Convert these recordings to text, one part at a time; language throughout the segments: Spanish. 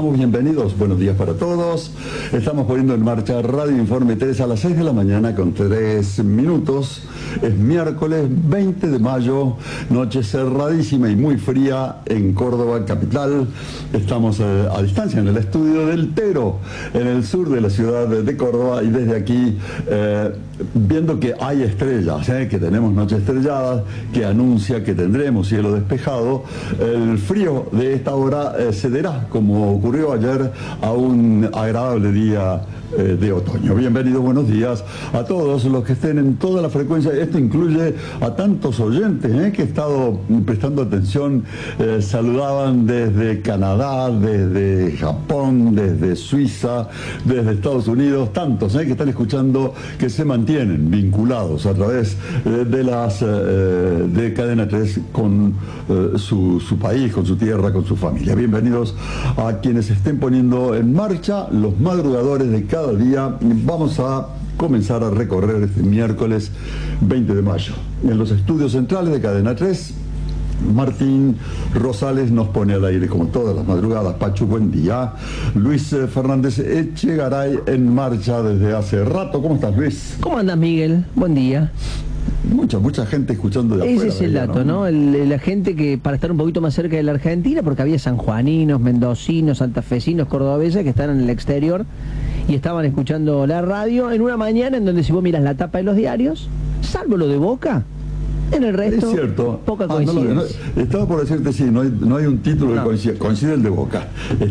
estamos? Bienvenidos, buenos días para todos. Estamos poniendo en marcha Radio Informe 3 a las 6 de la mañana con 3 minutos. Es miércoles 20 de mayo, noche cerradísima y muy fría en Córdoba capital. Estamos a distancia en el estudio del Tero, en el sur de la ciudad de Córdoba, y desde aquí viendo que hay estrellas, que tenemos noche estrellada, que anuncia que tendremos cielo despejado. El frío de esta hora cederá, como ocurrió ayer, a un agradable día de otoño. Bienvenidos, buenos días a todos los que estén en toda la frecuencia. Esto incluye a tantos oyentes que he estado prestando atención. Saludaban desde Canadá, desde Japón, desde Suiza, desde Estados Unidos, tantos que están escuchando, que se mantienen vinculados a través de Cadena 3 con su país, con su tierra, con su familia. Bienvenidos a quienes estén poniendo en marcha los madrugadores de cada día. Vamos a comenzar a recorrer este miércoles 20 de mayo. En los estudios centrales de Cadena 3, Martín Rosales nos pone al aire como todas las madrugadas. Pachu, buen día. Luis Fernández Echegaray en marcha desde hace rato. ¿Cómo estás, Luis? ¿Cómo andas, Miguel? Buen día. Mucha gente escuchando de afuera. Ese es el dato, ¿no? La gente que, para estar un poquito más cerca de la Argentina, porque había sanjuaninos, mendocinos, santafesinos, cordobeses que están en el exterior y estaban escuchando la radio en una mañana en donde, si vos miras la tapa de los diarios, salvo lo de Boca, en el resto, es cierto, poca coincidencia. Estaba por decirte, sí, no hay un título que coincide el de Boca.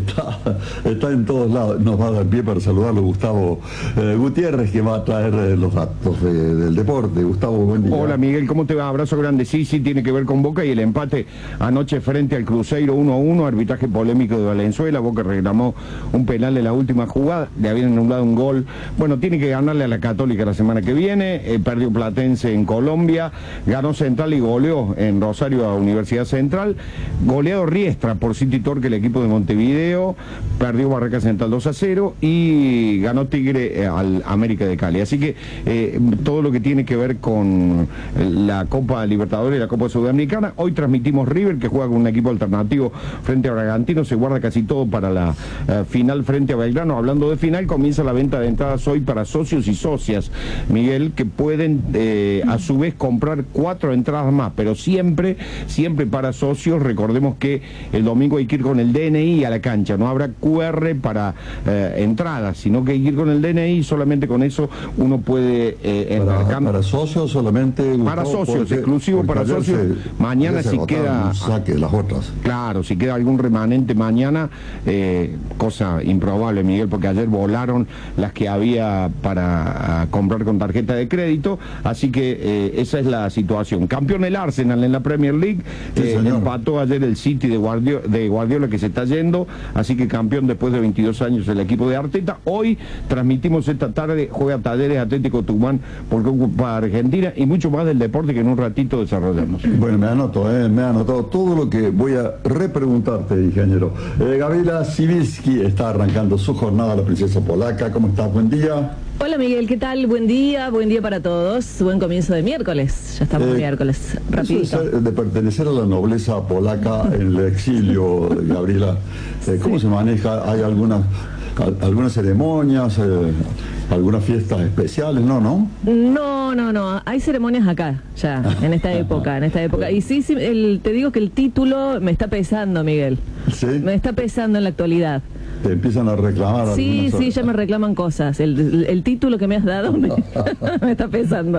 Está en todos lados. Nos va a dar pie para saludarlo Gustavo Gutiérrez, que va a traer los datos del deporte. Gustavo, buen día. Hola, Miguel, ¿cómo te va? Abrazo grande. Sí, tiene que ver con Boca y el empate anoche frente al Cruzeiro 1-1, arbitraje polémico de Valenzuela. Boca reclamó un penal en la última jugada, le habían anulado un gol. Bueno, tiene que ganarle a la Católica la semana que viene. Perdió Platense en Colombia, ganó Central y goleó en Rosario a Universidad Central. Goleado Riestra por City Torque, el equipo de Montevideo. Perdió Barraca Central 2-0 y ganó Tigre al América de Cali. Así que todo lo que tiene que ver con la Copa Libertadores y la Copa Sudamericana. Hoy transmitimos River, que juega con un equipo alternativo frente a Bragantino. Se guarda casi todo para la final frente a Belgrano. Hablando de final, comienza la venta de entradas hoy para socios y socias, Miguel, que pueden a su vez comprar 4 entradas más, pero siempre para socios. Recordemos que el domingo hay que ir con el DNI a la cancha, no habrá QR para entradas, sino que hay que ir con el DNI. Solamente con eso uno puede para socios solamente, Gustavo, para socios, exclusivo para socios. Mañana si queda saque las otras. Claro, si queda algún remanente mañana, cosa improbable, Miguel, porque ayer volaron las que había para comprar con tarjeta de crédito. Así que esa es la situación. Campeón el Arsenal en la Premier League, empató ayer el City de Guardiola, que se está yendo, así que campeón después de 22 años el equipo de Arteta. Hoy transmitimos esta tarde, juega Talleres Atlético Tucumán por Copa Argentina, y mucho más del deporte que en un ratito desarrollamos. Bueno, me ha anotado todo lo que voy a repreguntarte, ingeniero. Gabriela Sibilski está arrancando su jornada, la princesa polaca. ¿Cómo estás? Buen día. Hola, Miguel, ¿qué tal? Buen día para todos. Buen comienzo de miércoles. Ya estamos miércoles, rapidito. Eso es de pertenecer a la nobleza polaca en el exilio, Gabriela. ¿Cómo se maneja? ¿Hay algunas ceremonias, algunas fiestas especiales? No. Hay ceremonias acá, ya, en esta época. Y sí, te digo que el título me está pesando, Miguel. ¿Sí? Me está pesando en la actualidad. Te empiezan a reclamar. Sí, ya me reclaman cosas. El título que me has dado me está pesando.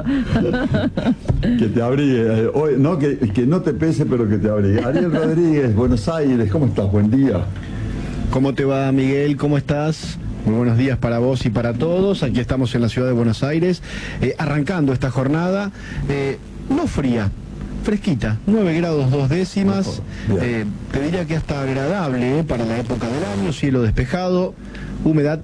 Que te abrigue. Hoy, no, que no te pese, pero que te abrigue. Ariel Rodríguez, Buenos Aires, ¿cómo estás? Buen día. ¿Cómo te va, Miguel? ¿Cómo estás? Muy buenos días para vos y para todos. Aquí estamos en la ciudad de Buenos Aires, arrancando esta jornada, no fría, fresquita, 9 grados 2 décimas, te diría que hasta agradable para la época del año, cielo despejado, humedad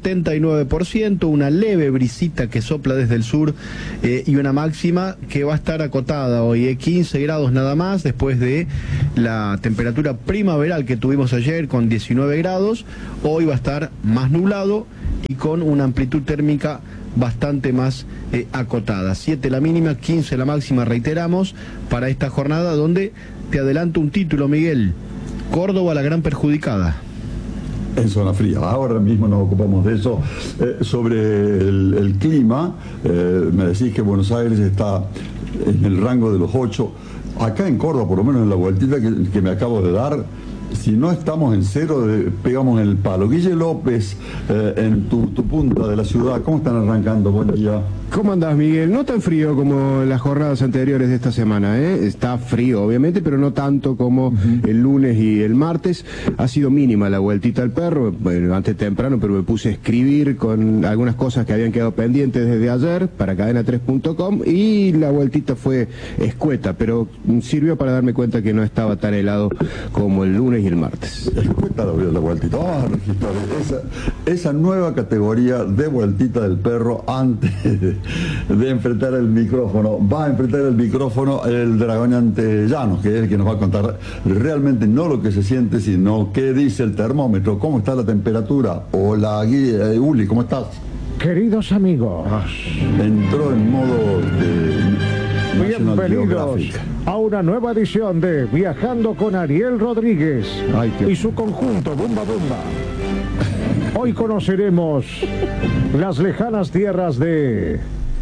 79%, una leve brisita que sopla desde el sur y una máxima que va a estar acotada hoy, 15 grados nada más, después de la temperatura primaveral que tuvimos ayer con 19 grados, hoy va a estar más nublado y con una amplitud térmica bastante más acotada. 7 la mínima, 15 la máxima, reiteramos, para esta jornada donde te adelanto un título, Miguel. Córdoba la gran perjudicada. En zona fría. Ahora mismo nos ocupamos de eso. Sobre el clima, me decís que Buenos Aires está en el rango de los 8. Acá en Córdoba, por lo menos en la vueltita que me acabo de dar, si no estamos en 0, pegamos en el palo. Guille López, en tu punta de la ciudad, ¿cómo están arrancando? Buen día. ¿Cómo andás, Miguel? No tan frío como las jornadas anteriores de esta semana, ¿eh? Está frío, obviamente, pero no tanto como el lunes y el martes. Ha sido mínima la vueltita al perro, bueno, antes temprano, pero me puse a escribir con algunas cosas que habían quedado pendientes desde ayer para cadena3.com y la vueltita fue escueta, pero sirvió para darme cuenta que no estaba tan helado como el lunes y el martes. Escueta la vueltita. Vamos a registrar esa nueva categoría de vueltita del perro antes de enfrentar el micrófono. Va a enfrentar el micrófono el dragoneante Llanos, que es el que nos va a contar realmente no lo que se siente, sino qué dice el termómetro, cómo está la temperatura. Hola, Uli, ¿cómo estás? Queridos amigos, Entró en modo de National bienvenidos Geographic. a una nueva edición de Viajando con Ariel Rodríguez y su conjunto Bumba Bumba. Hoy conoceremos las lejanas tierras de...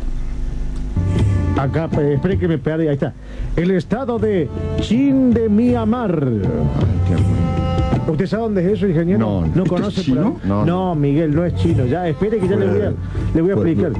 Acá, espere que me pare, ahí está. El estado de Chin de Myanmar. ¿Usted sabe dónde es eso, ingeniero? No. conoce. ¿Es chino? No, Miguel, no es chino. Ya, espere que ya le voy a explicar.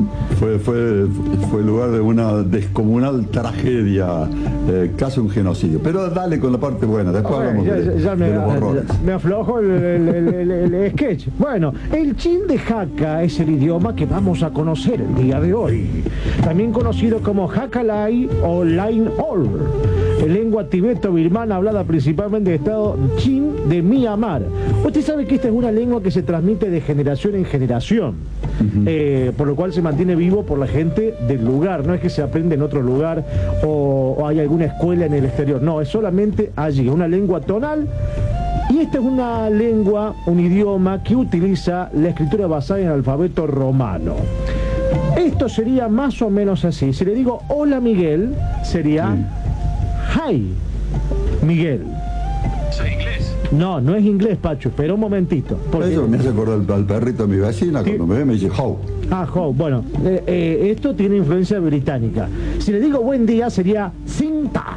Fue lugar de una descomunal tragedia, casi un genocidio. Pero dale con la parte buena, después hablamos de los horrores. Me aflojo el sketch. Bueno, el Chin de Hakka es el idioma que vamos a conocer el día de hoy. También conocido como Hakka Lai o Lain Ol. En lengua tibeto-birmana hablada principalmente del estado Chin de Myanmar. Usted sabe que esta es una lengua que se transmite de generación en generación, por lo cual se mantiene vivo por la gente del lugar. No es que se aprende en otro lugar o hay alguna escuela en el exterior. No, es solamente allí, una lengua tonal. Y esta es una lengua, un idioma que utiliza la escritura basada en el alfabeto romano. Esto sería más o menos así. Si le digo hola Miguel, sería hi Miguel. ¿Soy inglés? No, no es inglés, Pacho, pero un momentito. Eso me hace acordar al perrito de mi vecina, cuando me ve me dice how. Ah, how. Bueno, esto tiene influencia británica. Si le digo buen día, sería Cinta.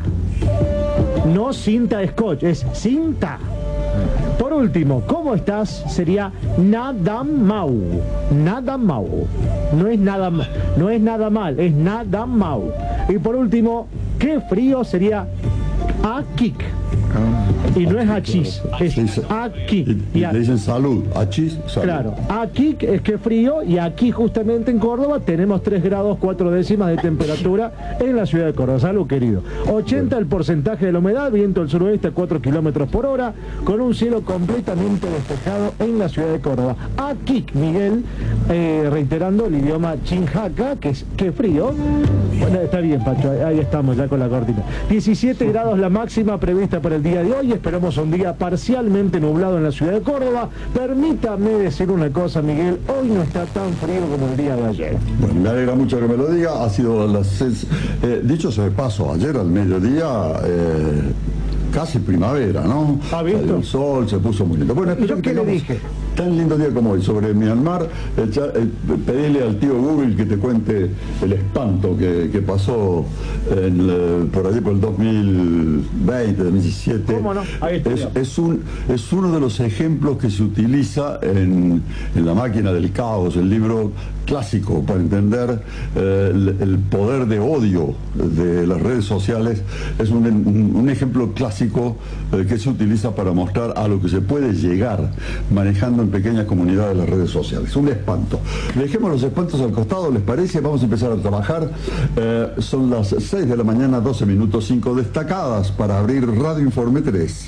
No Cinta Scotch, es Cinta. Por último, ¿cómo estás? Sería Nadam Mau. Nadam Mau. No es nada mal, es Nadam Mau. Y por último, qué frío sería Akik. Y no es achis, es aquí. Y le dicen salud, achis, salud. Claro, aquí es que frío, y aquí justamente en Córdoba tenemos 3 grados 4 décimas de temperatura en la ciudad de Córdoba. Salud, querido. 80 el porcentaje de la humedad, viento del suroeste a 4 kilómetros por hora, con un cielo completamente despejado en la ciudad de Córdoba. Aquí, Miguel, reiterando el idioma chinjaca, que es que frío. Bueno, está bien, Pacho, ahí estamos ya con la cortina. 17 grados la máxima prevista para el día de hoy. Esperamos un día parcialmente nublado en la ciudad de Córdoba. Permítame decir una cosa, Miguel, hoy no está tan frío como el día de ayer. Bueno, me alegra mucho que me lo diga. Ha sido las 6. Dicho sea de paso, ayer al mediodía, casi primavera, ¿no? ¿Ha visto? Salió el sol, se puso muy lindo. Bueno, espero ¿Yo que qué le tengamos dije? tan lindo día como hoy. Sobre Myanmar, pedirle al tío Google que te cuente el espanto que pasó por allí por el 2020, 2017. ¿Cómo no? Ahí está. Es uno de los ejemplos que se utiliza en La máquina del caos, el libro clásico para entender el poder de odio de las redes sociales. Es un ejemplo clásico que se utiliza para mostrar a lo que se puede llegar manejando en pequeñas comunidades las redes sociales. Un espanto. Dejemos los espantos al costado, ¿les parece? Vamos a empezar a trabajar. Son las 6 de la mañana, 12 minutos 5 destacadas para abrir Radio Informe 3.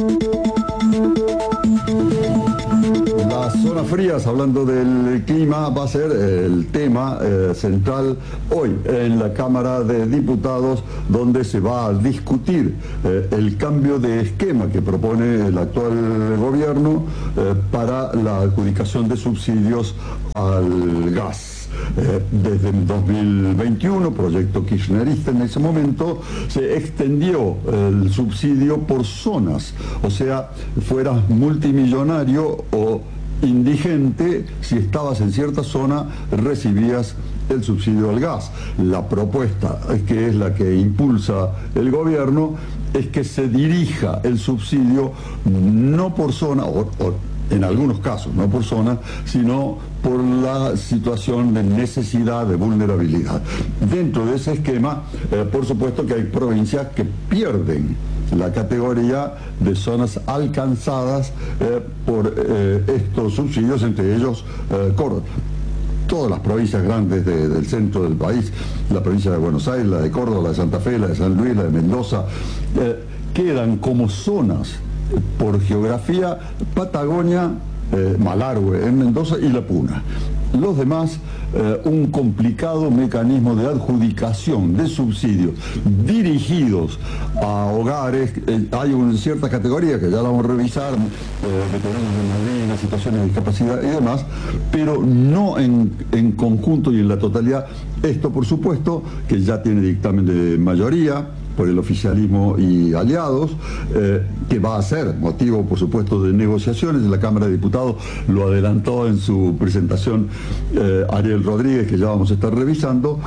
Las zonas frías, hablando del clima, va a ser el tema central hoy en la Cámara de Diputados, donde se va a discutir el cambio de esquema que propone el actual gobierno para la adjudicación de subsidios al gas. Desde el 2021, proyecto kirchnerista en ese momento, se extendió el subsidio por zonas, o sea, fueras multimillonario o indigente, si estabas en cierta zona recibías el subsidio al gas. La propuesta, que es la que impulsa el gobierno, es que se dirija el subsidio no por zona, o en algunos casos no por zona, sino por la situación de necesidad, de vulnerabilidad. Dentro de ese esquema, por supuesto que hay provincias que pierden la categoría de zonas alcanzadas por estos subsidios, entre ellos Córdoba. Todas las provincias grandes del centro del país, la provincia de Buenos Aires, la de Córdoba, la de Santa Fe, la de San Luis, la de Mendoza, quedan como zonas por geografía Patagonia, Malargüe en Mendoza y La Puna. Los demás, un complicado mecanismo de adjudicación de subsidios dirigidos a hogares. Hay una cierta categoría que ya la vamos a revisar, veteranos de Malvinas, situaciones de discapacidad y demás, pero no en conjunto y en la totalidad. Esto, por supuesto, que ya tiene dictamen de mayoría por el oficialismo y aliados, que va a ser motivo, por supuesto, de negociaciones. La Cámara de Diputados lo adelantó en su presentación Ariel Rodríguez, que ya vamos a estar revisando,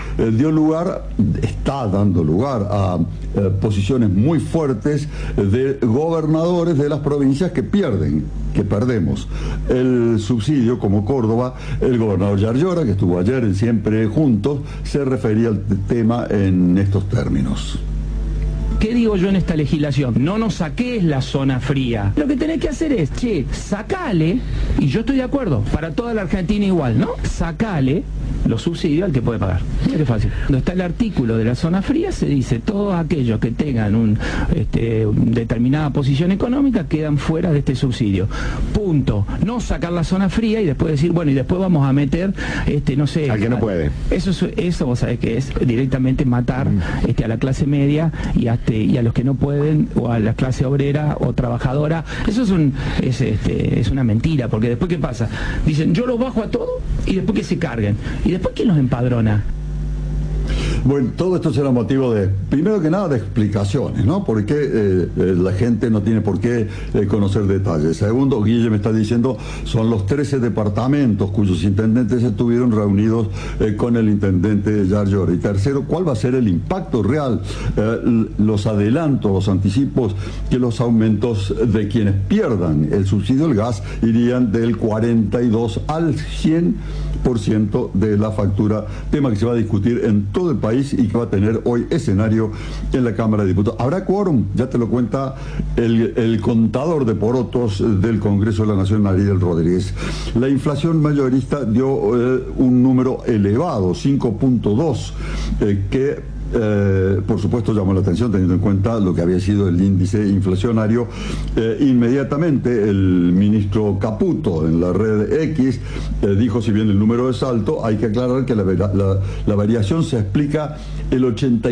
está dando lugar a posiciones muy fuertes de gobernadores de las provincias que perdemos el subsidio, como Córdoba. El gobernador Yarlora, que estuvo ayer en Siempre Juntos, se refería al tema en estos términos. ¿Qué digo yo en esta legislación? No nos saques la zona fría. Lo que tenés que hacer es, sacale, y yo estoy de acuerdo, para toda la Argentina igual, ¿no? Sacale los subsidios al que puede pagar. Mira qué fácil. Cuando está el artículo de la zona fría, se dice, todos aquellos que tengan una determinada posición económica quedan fuera de este subsidio. Punto. No sacar la zona fría y después decir, bueno, y después vamos a meter, no sé... Al que no puede. Eso vos sabés que es directamente matar a la clase media y a los que no pueden, o a la clase obrera o trabajadora. Eso es una mentira, porque después ¿qué pasa? Dicen, yo los bajo a todos y después que se carguen. ¿Y después quién los empadrona? Bueno, todo esto será motivo de, primero que nada, de explicaciones, ¿no? Porque la gente no tiene por qué conocer detalles. Segundo, Guille me está diciendo, son los 13 departamentos cuyos intendentes estuvieron reunidos con el intendente Yarlora. Y tercero, ¿cuál va a ser el impacto real? Los adelantos, los anticipos, que los aumentos de quienes pierdan el subsidio del gas irían del 42 al 100% de la factura, tema que se va a discutir en todo el país y que va a tener hoy escenario en la Cámara de Diputados. ¿Habrá quórum? Ya te lo cuenta el contador de porotos del Congreso de la Nación, Ariel Rodríguez. La inflación mayorista dio un número elevado, 5.2, que por supuesto llamó la atención teniendo en cuenta lo que había sido el índice inflacionario. Inmediatamente el ministro Caputo en la red X dijo, si bien el número es alto, hay que aclarar que la variación se explica, el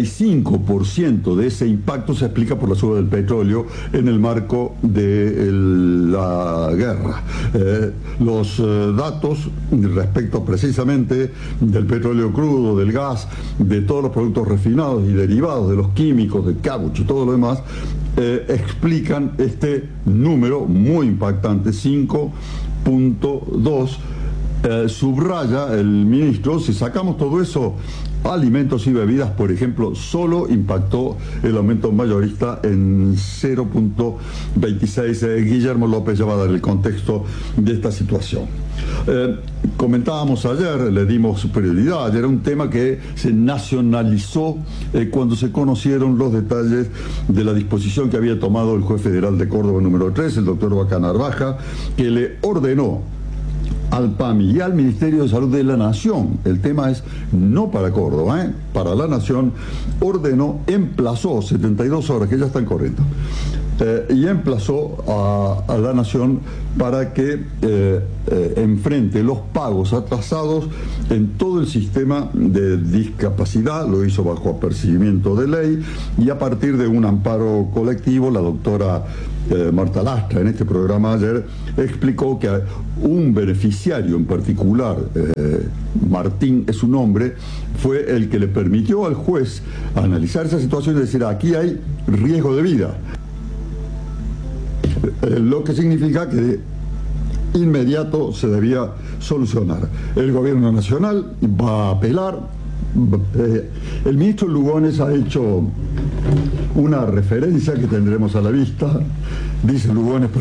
85% de ese impacto se explica por la suba del petróleo en el marco de la guerra. Los datos respecto precisamente del petróleo crudo, del gas, de todos los productos refinados y derivados, de los químicos, del caucho y todo lo demás, explican este número muy impactante, 5.2. Subraya el ministro, si sacamos todo eso, alimentos y bebidas, por ejemplo, solo impactó el aumento mayorista en 0.26. Guillermo López ya va a dar el contexto de esta situación. Comentábamos ayer, le dimos prioridad, era un tema que se nacionalizó cuando se conocieron los detalles de la disposición que había tomado el juez federal de Córdoba número 3, el doctor Bacán Narvaja, que le ordenó al PAMI y al Ministerio de Salud de la Nación, el tema es no para Córdoba, para la Nación, emplazó 72 horas, que ya están corriendo, y emplazó a la Nación para que enfrente los pagos atrasados en todo el sistema de discapacidad. Lo hizo bajo apercibimiento de ley y a partir de un amparo colectivo. La doctora Marta Lastra en este programa ayer explicó que un beneficiario en particular, Martín es su nombre, fue el que le permitió al juez analizar esa situación y decir: aquí hay riesgo de vida, lo que significa que de inmediato se debía solucionar. El gobierno nacional va a apelar. El ministro Lugones ha hecho una referencia que tendremos a la vista. Dice Lugones,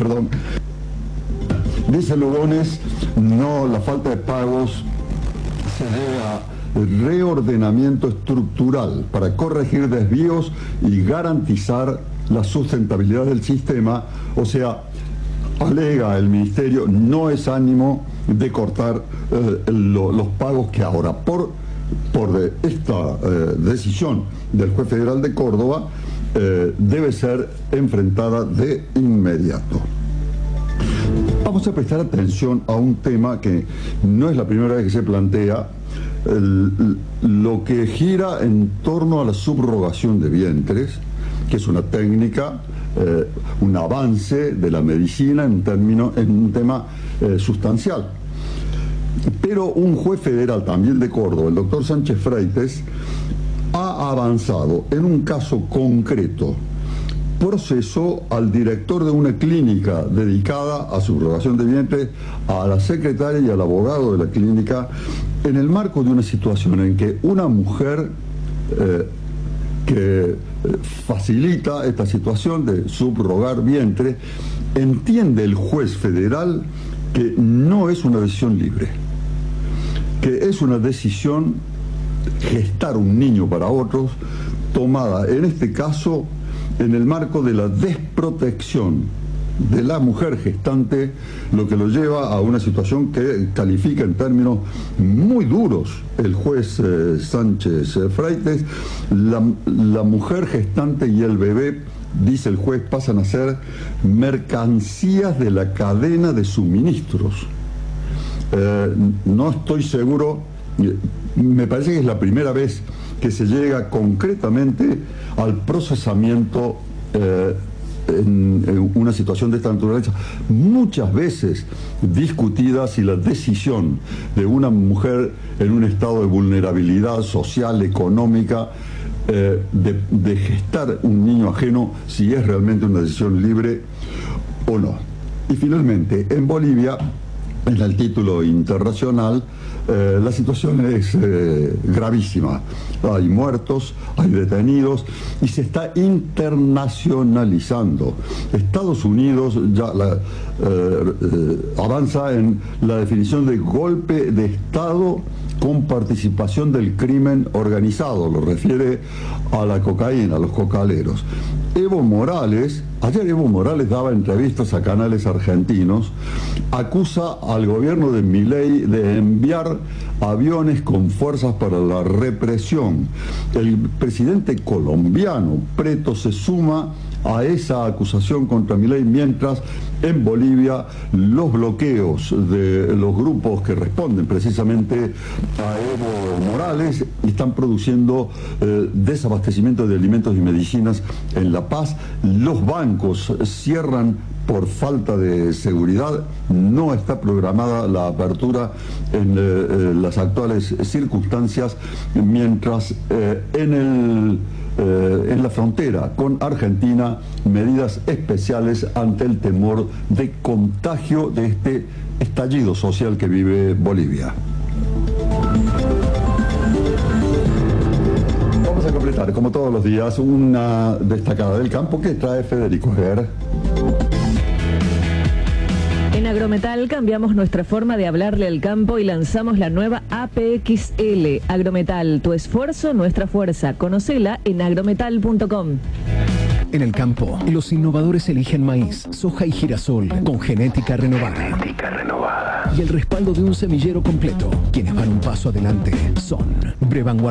no, la falta de pagos se debe a reordenamiento estructural para corregir desvíos y garantizar la sustentabilidad del sistema. O sea, alega el ministerio, no es ánimo de cortar los pagos que ahora, por esta decisión del juez federal de Córdoba, debe ser enfrentada de inmediato. Vamos a prestar atención a un tema que no es la primera vez que se plantea, lo que gira en torno a la subrogación de vientres, que es una técnica, un avance de la medicina en un tema sustancial. Pero un juez federal también de Córdoba, el doctor Sánchez Freites, ha avanzado en un caso concreto. Procesó al director de una clínica dedicada a subrogación de vientres, a la secretaria y al abogado de la clínica, en el marco de una situación en que una mujer que facilita esta situación de subrogar vientre, entiende el juez federal que no es una decisión libre, que es una decisión, gestar un niño para otros, tomada en este caso en el marco de la desprotección de la mujer gestante, lo que lo lleva a una situación que califica en términos muy duros el juez Sánchez Freites. La mujer gestante y el bebé, dice el juez, pasan a ser mercancías de la cadena de suministros. No estoy seguro, me parece que es la primera vez que se llega concretamente al procesamiento en una situación de esta naturaleza. Muchas veces discutida si la decisión de una mujer en un estado de vulnerabilidad social, económica, de gestar un niño ajeno, si es realmente una decisión libre o no. Y finalmente, en Bolivia, en el título internacional, la situación es gravísima. Hay muertos, hay detenidos y se está internacionalizando. Estados Unidos ya avanza en la definición de golpe de Estado con participación del crimen organizado, lo refiere a la cocaína, a los cocaleros. Ayer Evo Morales daba entrevistas a canales argentinos, acusa al gobierno de Milei de enviar aviones con fuerzas para la represión. El presidente colombiano, Preto, se suma a esa acusación contra Milei, mientras en Bolivia los bloqueos de los grupos que responden precisamente a Evo Morales están produciendo desabastecimiento de alimentos y medicinas en La Paz. Los bancos cierran por falta de seguridad, no está programada la apertura en las actuales circunstancias, mientras en la frontera con Argentina, medidas especiales ante el temor de contagio de este estallido social que vive Bolivia. Vamos a completar, como todos los días, una destacada del campo que trae Federico Herr. En Agrometal cambiamos nuestra forma de hablarle al campo y lanzamos la nueva APXL. Agrometal, tu esfuerzo, nuestra fuerza. Conocela en agrometal.com. En el campo, los innovadores eligen maíz, soja y girasol con genética renovada. Y el respaldo de un semillero completo. Quienes van un paso adelante son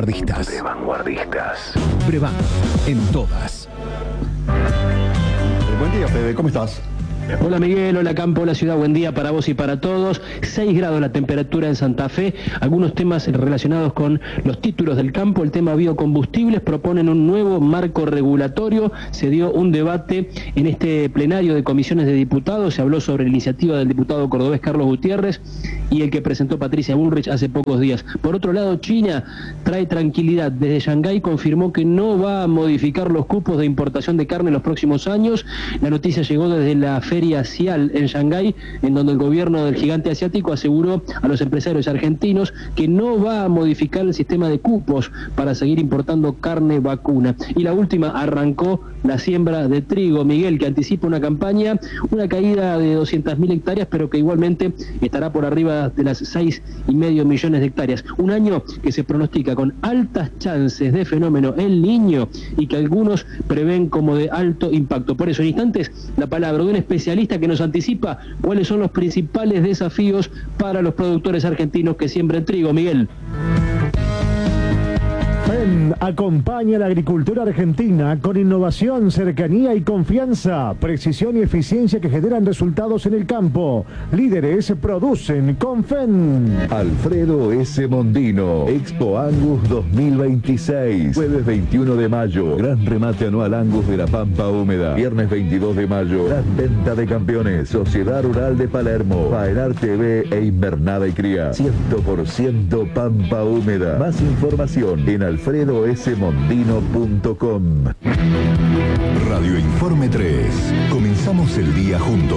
Brevanguardistas. Brevan, en todas. Buen día, Fede, ¿cómo estás? Hola Miguel, hola Campo, hola Ciudad, buen día para vos y para todos. 6 grados la temperatura en Santa Fe, algunos temas relacionados con los títulos del campo, el tema biocombustibles, proponen un nuevo marco regulatorio, se dio un debate en este plenario de comisiones de diputados, se habló sobre la iniciativa del diputado cordobés Carlos Gutiérrez y el que presentó Patricia Bullrich hace pocos días. Por otro lado, China trae tranquilidad, desde Shanghái confirmó que no va a modificar los cupos de importación de carne en los próximos años. La noticia llegó desde la Feria Cial en Shanghái, en donde el gobierno del gigante asiático aseguró a los empresarios argentinos que no va a modificar el sistema de cupos para seguir importando carne vacuna. Y la última, arrancó la siembra de trigo, Miguel, que anticipa una campaña, una caída de 200.000 hectáreas, pero que igualmente estará por arriba de las 6,5 millones de hectáreas. Un año que se pronostica con altas chances de fenómeno El Niño y que algunos prevén como de alto impacto. Por eso, en instantes, la palabra de un especialista que nos anticipa cuáles son los principales desafíos para los productores argentinos que siembran trigo, Miguel. FEN acompaña a la agricultura argentina con innovación, cercanía y confianza, precisión y eficiencia que generan resultados en el campo. Líderes producen con FEN. Alfredo S. Mondino, Expo Angus 2026, jueves 21 de mayo, gran remate anual Angus de la Pampa Húmeda, viernes 22 de mayo, gran venta de campeones, Sociedad Rural de Palermo, Faenar TV e Invernada y Cría, 100% Pampa Húmeda. Más información en alfredosmondino.com. Radio Informe 3. Comenzamos el día juntos.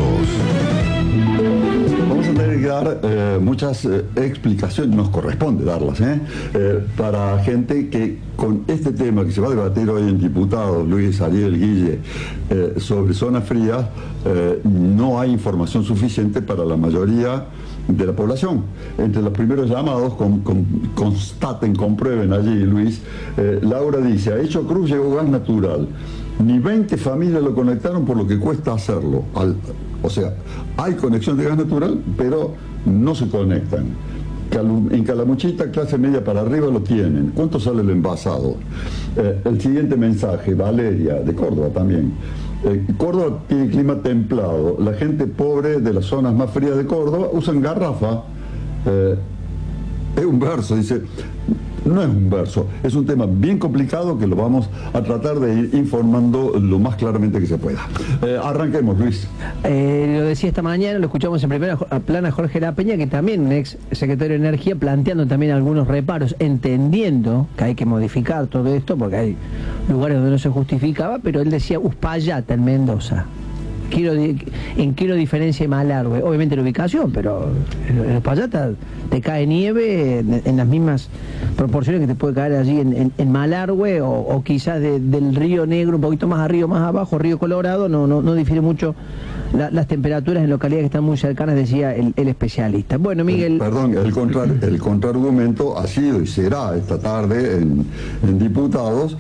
Vamos a tener que dar muchas explicaciones, nos corresponde darlas, para gente que con este tema que se va a debatir hoy en diputados, Luis Ariel Guille, sobre zonas frías, no hay información suficiente para la mayoría de la población. Entre los primeros llamados, constaten, comprueben allí, Luis, Laura dice, a Hecho Cruz llegó gas natural, ni 20 familias lo conectaron por lo que cuesta hacerlo. O sea, hay conexión de gas natural, pero no se conectan. En Calamuchita, clase media para arriba lo tienen. ¿Cuánto sale el envasado? El siguiente mensaje, Valeria, de Córdoba también. Córdoba tiene clima templado. La gente pobre de las zonas más frías de Córdoba usan garrafa. Es un verso, dice. No es un verso, es un tema bien complicado que lo vamos a tratar de ir informando lo más claramente que se pueda. Arranquemos, Luis. Lo decía esta mañana, lo escuchamos en primera plana Jorge La Peña, que también un ex secretario de Energía, planteando también algunos reparos, entendiendo que hay que modificar todo esto, porque hay lugares donde no se justificaba, pero él decía Uspallata en Mendoza. Quiero diferencia y Malargüe, obviamente la ubicación, pero en Uspallata te cae nieve en las mismas proporciones que te puede caer allí en Malargüe o quizás del Río Negro un poquito más arriba, más abajo, Río Colorado, no difiere mucho las temperaturas en localidades que están muy cercanas, decía el especialista. Bueno, Miguel... Perdón, el contraargumento ha sido y será esta tarde en diputados.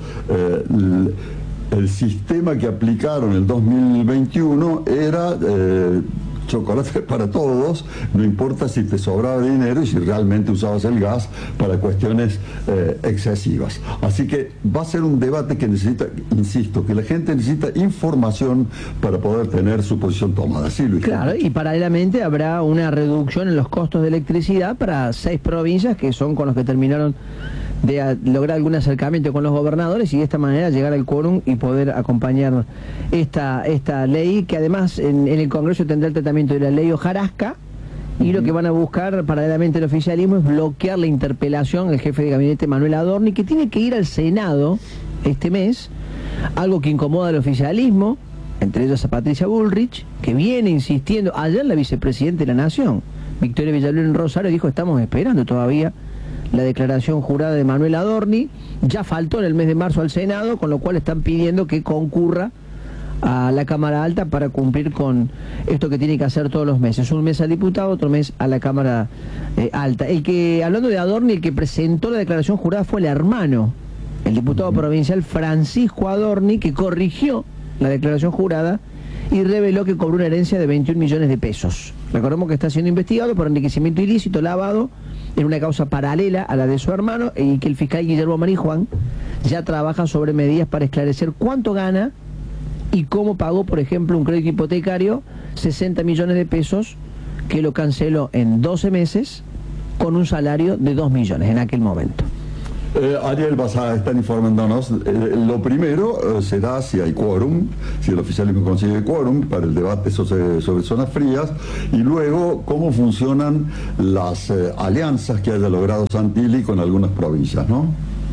El sistema que aplicaron el 2021 era chocolate para todos, no importa si te sobraba dinero y si realmente usabas el gas para cuestiones excesivas. Así que va a ser un debate que necesita, insisto, que la gente necesita información para poder tener su posición tomada. Sí, Luis. Claro, y paralelamente habrá una reducción en los costos de electricidad para 6 provincias que son con los que terminaron de lograr algún acercamiento con los gobernadores y de esta manera llegar al quórum y poder acompañar esta ley, que además en el Congreso tendrá el tratamiento de la ley hojarasca, y lo que van a buscar paralelamente el oficialismo es bloquear la interpelación del jefe de gabinete Manuel Adorni, que tiene que ir al Senado este mes, algo que incomoda al oficialismo, entre ellos a Patricia Bullrich, que viene insistiendo. Ayer la vicepresidenta de la Nación, Victoria Villalón en Rosario, dijo: estamos esperando todavía la declaración jurada de Manuel Adorni. Ya faltó en el mes de marzo al Senado, con lo cual están pidiendo que concurra a la Cámara Alta para cumplir con esto que tiene que hacer todos los meses, un mes al diputado, otro mes a la Cámara Alta. Hablando de Adorni, el que presentó la declaración jurada fue el hermano, el diputado provincial Francisco Adorni, que corrigió la declaración jurada y reveló que cobró una herencia de 21 millones de pesos. Recordemos que está siendo investigado por enriquecimiento ilícito, lavado, en una causa paralela a la de su hermano, y que el fiscal Guillermo Marijuán ya trabaja sobre medidas para esclarecer cuánto gana y cómo pagó, por ejemplo, un crédito hipotecario 60 millones de pesos que lo canceló en 12 meses con un salario de 2 millones en aquel momento. Ariel, vas a estar informándonos. Lo primero será si hay quórum, si el oficialismo consigue quórum para el debate sobre zonas frías, y luego cómo funcionan las alianzas que haya logrado Santilli con algunas provincias, ¿no?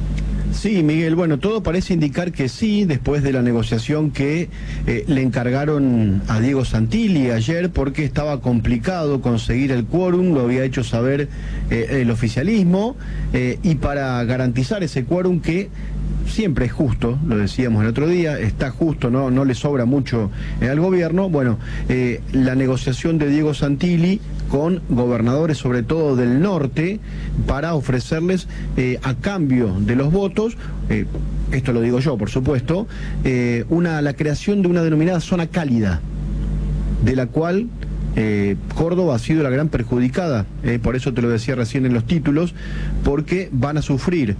Sí, Miguel, bueno, todo parece indicar que sí, después de la negociación que le encargaron a Diego Santilli ayer, porque estaba complicado conseguir el quórum, lo había hecho saber el oficialismo, y para garantizar ese quórum que siempre es justo, lo decíamos el otro día, está justo, no le sobra mucho al gobierno. Bueno, la negociación de Diego Santilli con gobernadores, sobre todo del norte, para ofrecerles a cambio de los votos, esto lo digo yo, por supuesto, la creación de una denominada zona cálida, de la cual Córdoba ha sido la gran perjudicada, por eso te lo decía recién en los títulos, porque van a sufrir,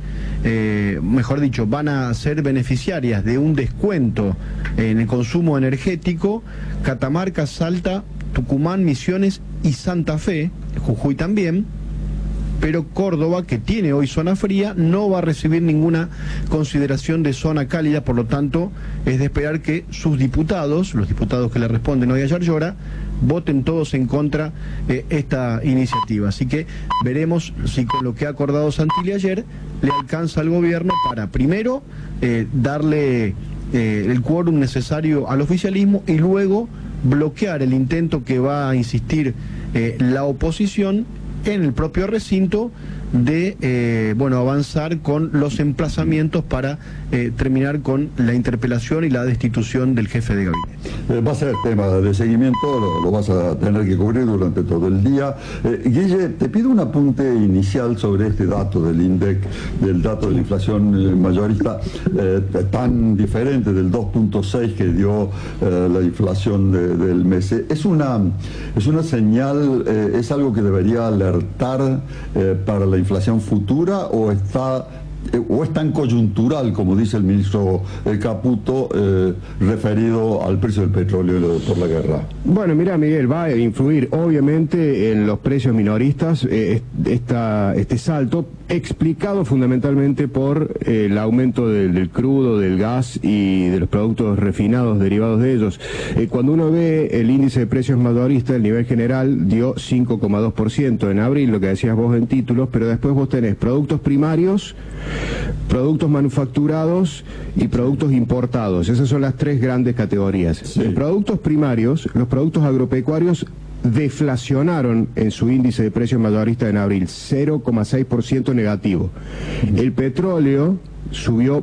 mejor dicho, van a ser beneficiarias de un descuento en el consumo energético Catamarca, Salta, Tucumán, Misiones y Santa Fe, Jujuy también, pero Córdoba, que tiene hoy zona fría, no va a recibir ninguna consideración de zona cálida, por lo tanto es de esperar que sus diputados, los diputados que le responden hoy a Yarlora, voten todos en contra esta iniciativa. Así que veremos si con lo que ha acordado Santilli ayer le alcanza al gobierno para primero darle el quórum necesario al oficialismo y luego bloquear el intento que va a insistir la oposición en el propio recinto de avanzar con los emplazamientos para terminar con la interpelación y la destitución del jefe de gabinete. Va a ser tema de seguimiento, lo vas a tener que cubrir durante todo el día. Guille, te pido un apunte inicial sobre este dato del INDEC, del dato de la inflación mayorista, tan diferente del 2.6 que dio la inflación del mes. ¿Es una señal, es algo que debería alertar para la inflación futura o es tan coyuntural, como dice el ministro Caputo, referido al precio del petróleo por la guerra? Bueno, mira, Miguel, va a influir obviamente en los precios minoristas este salto, explicado fundamentalmente por el aumento del crudo, del gas y de los productos refinados derivados de ellos. Cuando uno ve el índice de precios mayoristas, el nivel general dio 5,2% en abril, lo que decías vos en títulos, pero después vos tenés productos primarios, productos manufacturados y productos importados. Esas son las tres grandes categorías. Sí. En productos primarios, los productos agropecuarios deflacionaron en su índice de precios mayoristas en abril, 0,6% negativo. El petróleo subió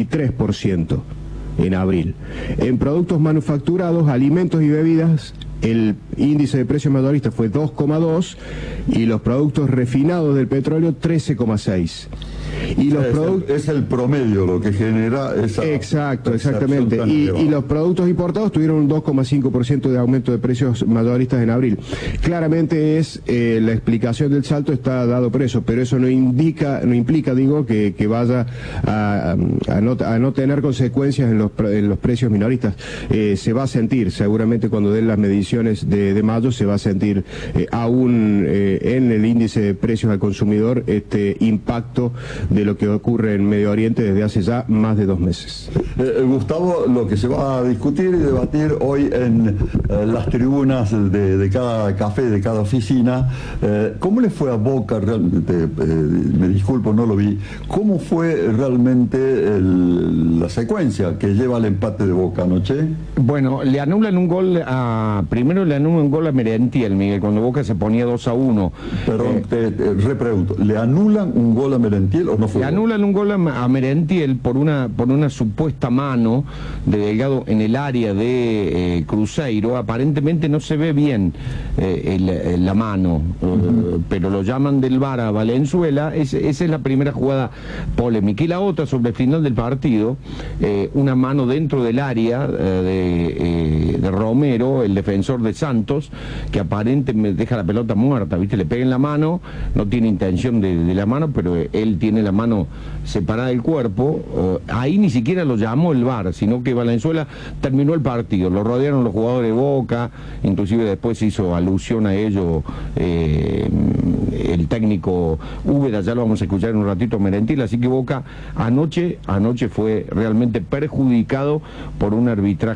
23% en abril. En productos manufacturados, alimentos y bebidas, el índice de precios mayoristas fue 2,2 y los productos refinados del petróleo 13,6. Y los es el promedio lo que genera esa... Exacto, exactamente. Y los productos importados tuvieron un 2,5% de aumento de precios mayoristas en abril. Claramente la explicación del salto está dado por eso, pero eso no implica que vaya a no tener consecuencias en los precios minoristas. Se va a sentir, seguramente cuando den las mediciones de mayo, se va a sentir aún en el índice de precios al consumidor este impacto de lo que ocurre en Medio Oriente desde hace ya más de 2 meses. Gustavo, lo que se va a discutir y debatir hoy en las tribunas de cada café, de cada oficina, ¿cómo le fue a Boca realmente? Me disculpo, no lo vi. ¿Cómo fue realmente la secuencia que lleva al empate de Boca anoche? Bueno, le anulan un gol primero le anulan un gol a Merentiel, Miguel, cuando Boca se ponía 2-1. Perdón, te repregunto, ¿le anulan un gol a Merentiel o no fue? Le anulan un gol a Merentiel por una supuesta mano de Delgado en el área de Cruzeiro. Aparentemente no se ve bien la mano, pero lo llaman del VAR a Valenzuela. Esa es la primera jugada polémica. Y la otra, sobre el final del partido, una mano dentro del área de Romero, el defensor de Santos, que aparentemente deja la pelota muerta, ¿viste? Le pega en la mano, no tiene intención de la mano, pero él tiene la mano mano separada del cuerpo. Ahí ni siquiera lo llamó el VAR, sino que Valenzuela terminó el partido, lo rodearon los jugadores de Boca, inclusive después hizo alusión a ello el técnico Úbeda, ya lo vamos a escuchar en un ratito, Merentiel. Así que Boca anoche fue realmente perjudicado por un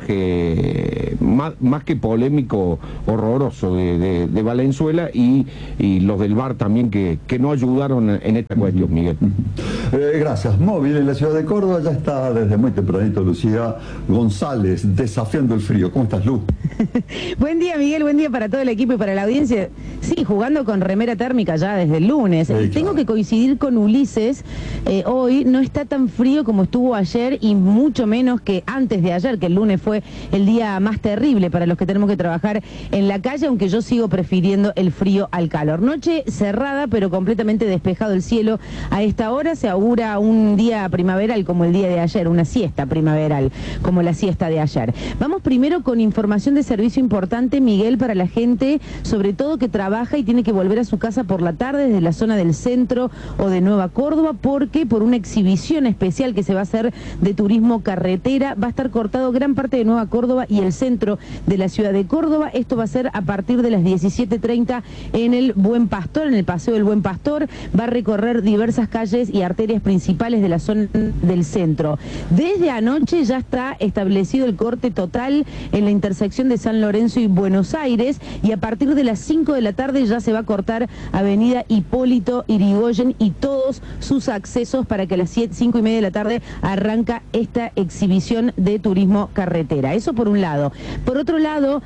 arbitraje más que polémico, horroroso de Valenzuela y los del VAR también que no ayudaron en esta cuestión, Miguel. Gracias. Móvil en la ciudad de Córdoba, ya está desde muy tempranito Lucía González, desafiando el frío. ¿Cómo estás, Lu? Buen día, Miguel, buen día para todo el equipo y para la audiencia. Sí, jugando con remera térmica ya desde el lunes. Tengo que coincidir con Ulises, hoy no está tan frío como estuvo ayer y mucho menos que antes de ayer, que el lunes fue el día más terrible para los que tenemos que trabajar en la calle, aunque yo sigo prefiriendo el frío al calor. Noche cerrada, pero completamente despejado el cielo. A esta hora se augura un día primaveral como el día de ayer, una siesta primaveral como la siesta de ayer. Vamos primero con información de servicio importante, Miguel, para la gente, sobre todo que trabaja y tiene que volver a su casa por la tarde desde la zona del centro o de Nueva Córdoba, porque por una exhibición especial que se va a hacer de turismo carretera, va a estar cortado gran parte de Nueva Córdoba y el centro de la ciudad de Córdoba. Esto va a ser a partir de las 17:30 en el Buen Pastor, en el Paseo del Buen Pastor. Va a recorrer diversas calles y arterias principales de la zona del centro. Desde anoche ya está establecido el corte total en la intersección de San Lorenzo y Buenos Aires, y a partir de las 5 de la tarde ya se va a cortar Avenida Hipólito Yrigoyen y todos sus accesos, para que a las 5:30 de la tarde arranca esta exhibición de turismo carretera. Eso por un lado. Por otro lado,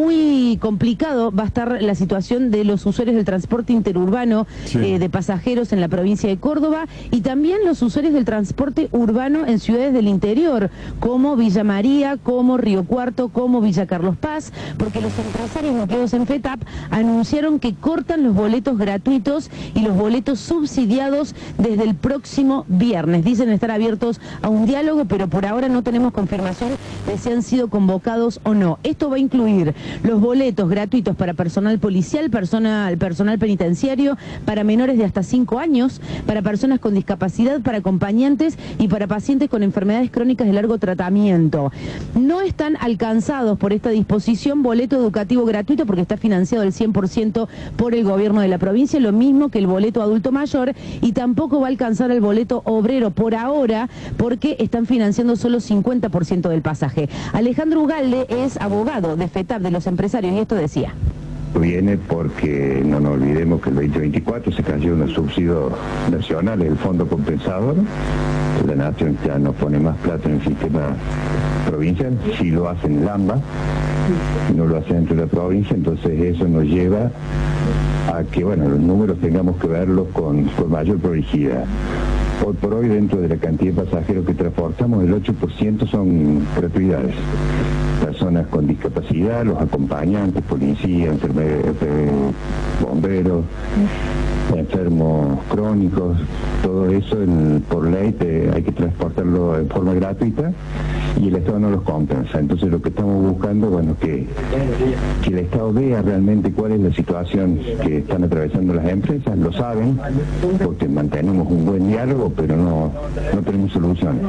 muy complicado va a estar la situación de los usuarios del transporte interurbano, de pasajeros en la provincia de Córdoba, y también los usuarios del transporte urbano en ciudades del interior, como Villa María, como Río Cuarto, como Villa Carlos Paz, porque los empresarios nucleados en FETAP anunciaron que cortan los boletos gratuitos y los boletos subsidiados desde el próximo viernes. Dicen estar abiertos a un diálogo, pero por ahora no tenemos confirmación de si han sido convocados o no. Esto va a incluir los boletos gratuitos para personal policial, personal penitenciario, para menores de hasta 5 años, para personas con discapacidad, para acompañantes y para pacientes con enfermedades crónicas de largo tratamiento. No están alcanzados por esta disposición boleto educativo gratuito, porque está financiado el 100% por el gobierno de la provincia, lo mismo que el boleto adulto mayor, y tampoco va a alcanzar el boleto obrero por ahora, porque están financiando solo 50% del pasaje. Alejandro Ugalde es abogado de FETAP, de los empresarios, y esto decía. Viene porque no nos olvidemos que el 2024 se cayó unos subsidios nacionales, el fondo compensador. La nación ya no pone más plata en el sistema provincial, si lo hacen en AMBA, no lo hacen dentro de la provincia, entonces eso nos lleva a que, bueno, los números tengamos que verlos con mayor prolijidad. Hoy por hoy, dentro de la cantidad de pasajeros que transportamos, el 8% son gratuidades. Personas con discapacidad, los acompañantes, policías, bomberos, enfermos crónicos, todo eso por ley hay que transportarlo en forma gratuita y el Estado no los compensa. Entonces lo que estamos buscando, bueno, que el Estado vea realmente cuál es la situación que están atravesando las empresas, lo saben, porque mantenemos un buen diálogo, pero no tenemos soluciones.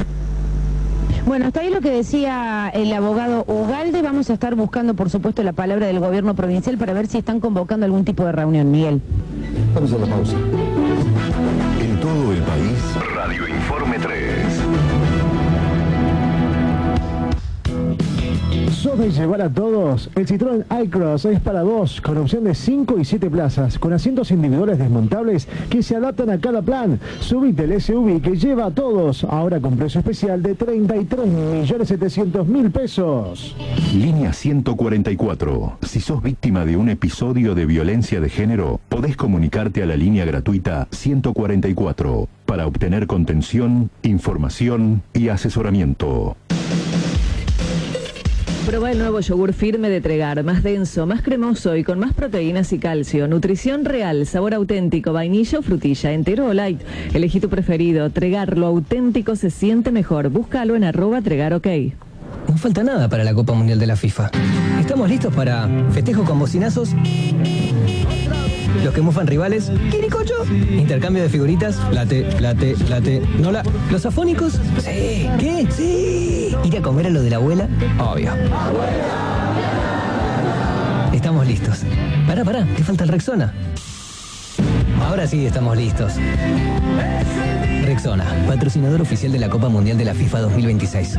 Bueno, hasta ahí lo que decía el abogado Ugalde. Vamos a estar buscando, por supuesto, la palabra del gobierno provincial para ver si están convocando algún tipo de reunión. Miguel. Vamos a la pausa. En todo el país, Radio Informe 3. ¿Sos de llevar a todos? El Citroën iCross es para vos, con opción de 5 y 7 plazas, con asientos individuales desmontables que se adaptan a cada plan. Subite el SUV que lleva a todos, ahora con precio especial de 33.700.000 pesos. Línea 144. Si sos víctima de un episodio de violencia de género, podés comunicarte a la línea gratuita 144 para obtener contención, información y asesoramiento. Prueba el nuevo yogur firme de Tregar, más denso, más cremoso y con más proteínas y calcio. Nutrición real, sabor auténtico, vainilla o frutilla, entero o light. Elegí tu preferido. Tregar, lo auténtico se siente mejor. Búscalo en @TregarOK. No falta nada para la Copa Mundial de la FIFA. Estamos listos para festejo con bocinazos Los que mufan rivales, ¿quiricocho? Intercambio de figuritas, late. ¿Nola? ¿Los afónicos? Sí. ¿Qué? Sí. ¿Ir a comer a lo de la abuela? Obvio. Estamos listos. Pará, te falta el Rexona. Ahora sí estamos listos. Rexona, patrocinador oficial de la Copa Mundial de la FIFA 2026.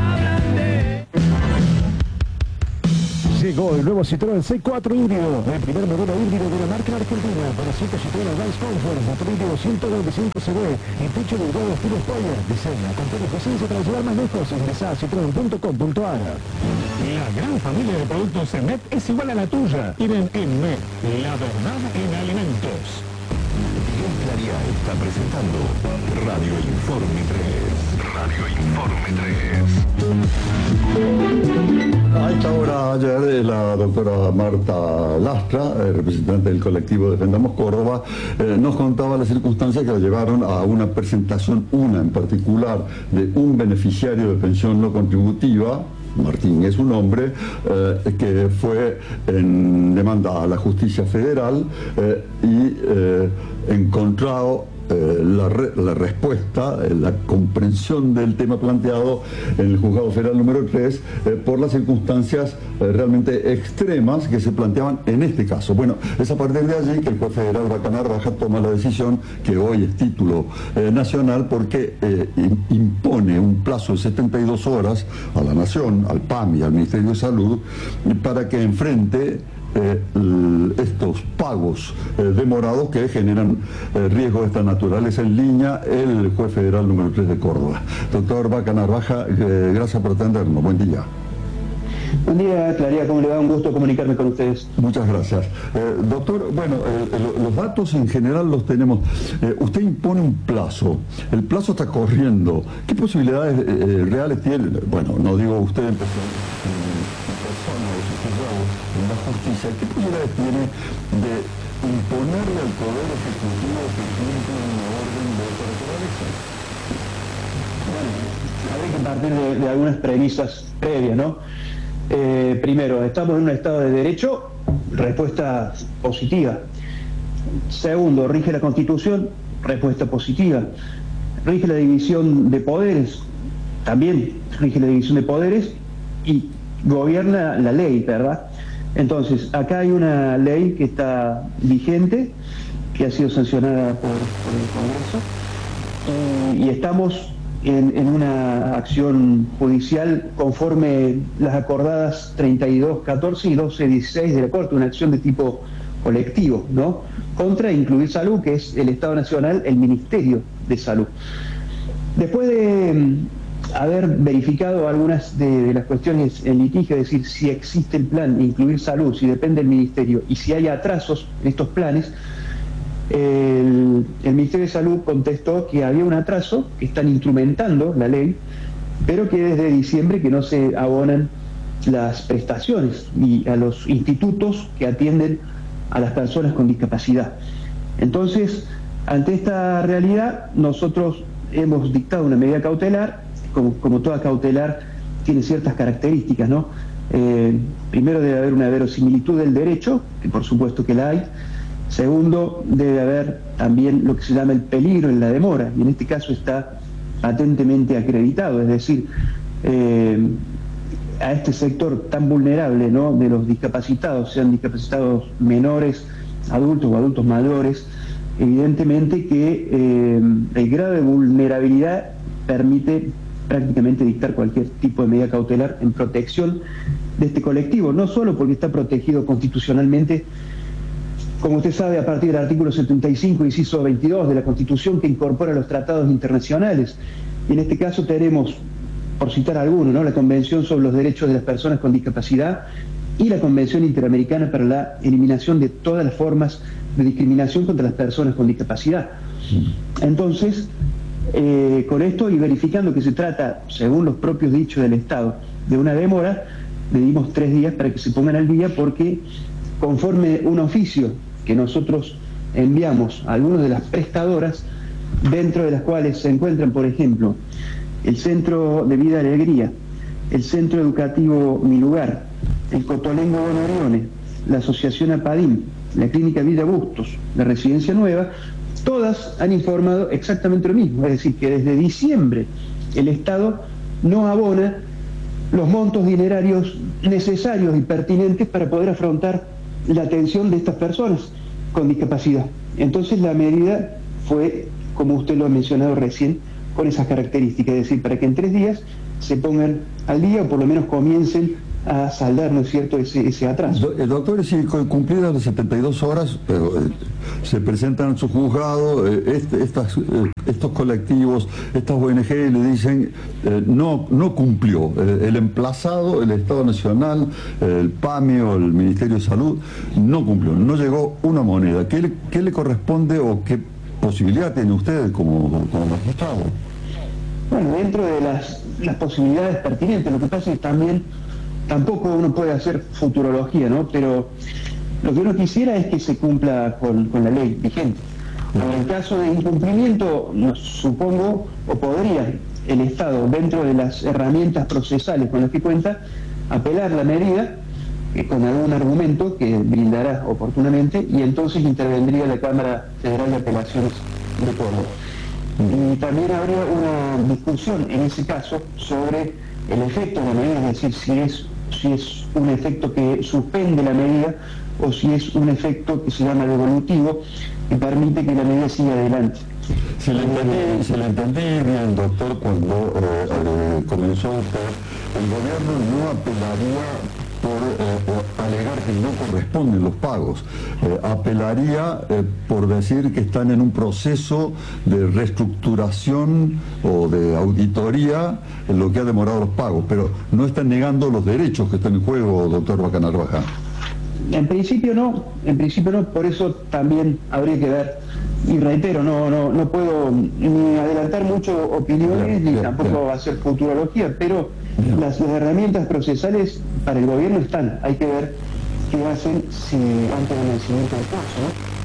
Llegó el nuevo Citroën C4 híbrido, el primer modelo híbrido de la marca argentina. Para 5 Citroën Advance Comfort, motor híbrido 125 CD, en techo delgado estilo spoiler, diseña con toda presencia para llevar más lejos. Ingresá a citroen.com.ar. La gran familia de productos Emet es igual a la tuya. Tienen Emet, la verdad en alimentos. Miguel Clariá está presentando Radio Informe 3. A esta hora ayer la doctora Marta Lastra, representante del colectivo Defendamos Córdoba, nos contaba las circunstancias que la llevaron a una presentación, una en particular, de un beneficiario de pensión no contributiva, Martín es su nombre, que fue en demanda a la justicia federal y encontrado la respuesta, la comprensión del tema planteado en el juzgado federal número 3 por las circunstancias realmente extremas que se planteaban en este caso. Bueno, es a partir de allí que el juez federal Bacanar Baja toma la decisión, que hoy es título nacional, porque impone un plazo de 72 horas a la Nación, al PAM y al Ministerio de Salud para que enfrente estos pagos demorados que generan riesgos de esta naturaleza en línea el juez federal número 3 de Córdoba. Doctor Bacanar Baja, gracias por atendernos. Buen día. Buen día, Claria, ¿cómo le va? Un gusto comunicarme con ustedes. Muchas gracias. Doctor, bueno, los datos en general los tenemos. Usted impone un plazo. El plazo está corriendo. ¿Qué posibilidades reales tiene? Bueno, no digo usted en persona en la justicia. ¿Qué posibilidades tiene de imponerle al Poder Ejecutivo que cumpla una orden de otra naturaleza? Bueno, hay que partir de algunas premisas previas, ¿no? Primero, estamos en un Estado de Derecho, respuesta positiva. Segundo, rige la Constitución, respuesta positiva. Rige la división de poderes, también rige la división de poderes y gobierna la ley, ¿verdad? Entonces, acá hay una ley que está vigente, que ha sido sancionada por el Congreso, y estamos en una acción judicial conforme las acordadas 32.14 y 12.16 de la Corte, una acción de tipo colectivo, ¿no? Contra Incluir Salud, que es el Estado Nacional, el Ministerio de Salud. Después de haber verificado algunas de las cuestiones en litigio, es decir, si existe el plan Incluir Salud, si depende del Ministerio y si hay atrasos en estos planes, el Ministerio de Salud contestó que había un atraso, que están instrumentando la ley, pero que desde diciembre que no se abonan las prestaciones y a los institutos que atienden a las personas con discapacidad. Entonces, ante esta realidad, nosotros hemos dictado una medida cautelar. Como toda cautelar tiene ciertas características, ¿no? Primero, debe haber una verosimilitud del derecho, que por supuesto que la hay. Segundo, debe haber también lo que se llama el peligro en la demora, y en este caso está patentemente acreditado, es decir, a este sector tan vulnerable, ¿no?, de los discapacitados, sean discapacitados menores, adultos o adultos mayores, evidentemente que el grado de vulnerabilidad permite prácticamente dictar cualquier tipo de medida cautelar en protección de este colectivo, no solo porque está protegido constitucionalmente, como usted sabe, a partir del artículo 75, inciso 22 de la Constitución, que incorpora los tratados internacionales, y en este caso tenemos, por citar algunos, ¿no?, la Convención sobre los Derechos de las Personas con Discapacidad y la Convención Interamericana para la Eliminación de todas las formas de discriminación contra las personas con discapacidad. Entonces, con esto y verificando que se trata, según los propios dichos del Estado, de una demora, le dimos 3 días para que se pongan al día, porque conforme un oficio que nosotros enviamos a algunas de las prestadoras, dentro de las cuales se encuentran, por ejemplo, el Centro de Vida y Alegría, el Centro Educativo Mi Lugar, el Cotolengo Bonorione, la Asociación APADIM, la clínica Villa Bustos, la Residencia Nueva, todas han informado exactamente lo mismo, es decir, que desde diciembre el Estado no abona los montos dinerarios necesarios y pertinentes para poder afrontar la atención de estas personas con discapacidad. Entonces la medida fue, como usted lo ha mencionado recién, con esas características, es decir, para que en 3 días se pongan al día o por lo menos comiencen a saldar, ¿no es cierto?, ese atraso. Doctor, si cumplidas las 72 horas, se presentan en su juzgado, estos colectivos, estas ONG le dicen, no cumplió. El emplazado, el Estado Nacional, el PAMI o el Ministerio de Salud, no cumplió, no llegó una moneda. ¿Qué le corresponde o qué posibilidad tiene usted como magistrado? Bueno, dentro de las posibilidades pertinentes, lo que pasa es que tampoco uno puede hacer futurología, ¿no? Pero lo que uno quisiera es que se cumpla con la ley vigente. En el caso de incumplimiento, supongo, o podría el Estado, dentro de las herramientas procesales con las que cuenta, apelar la medida con algún argumento que brindará oportunamente, y entonces intervendría la Cámara Federal de Apelaciones de Córdoba. Y también habría una discusión en ese caso sobre el efecto de la medida, es decir, si es un efecto que suspende la medida o si es un efecto que se llama devolutivo, que permite que la medida siga adelante. Se le entendí bien, doctor, cuando comenzó usted, el gobierno no apelaría por alegar que no corresponden los pagos, apelaría por decir que están en un proceso de reestructuración o de auditoría en lo que ha demorado los pagos, pero no están negando los derechos que están en juego, doctor Vaca Narvaja. En principio no, por eso también habría que ver, y reitero, no puedo ni adelantar mucho opiniones, ni tampoco hacer futurología, pero las herramientas procesales para el gobierno están, hay que ver qué hacen si antes del vencimiento del plazo, ¿no?